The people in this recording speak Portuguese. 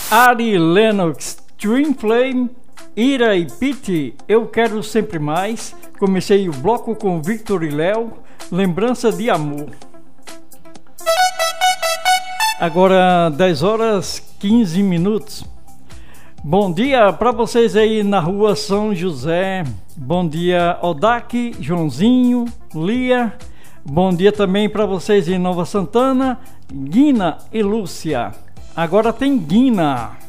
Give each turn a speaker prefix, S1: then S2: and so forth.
S1: Ari Lennox, Twin Flame, Ira e Pete, Eu Quero Sempre Mais. Comecei o bloco com Victor e Léo, Lembrança de Amor. Agora 10 horas 15 minutos. Bom dia para vocês aí na rua São José. Bom dia, Odak, Joãozinho, Lia. Bom dia também para vocês em Nova Santana, Guina e Lúcia. Agora tem Guina.